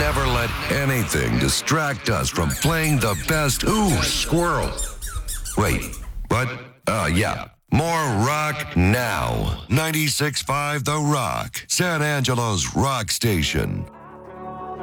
never let anything distract us from playing the best. Ooh, squirrel. Wait, what? Yeah. More rock now. 96.5 The Rock, San Angelo's rock station.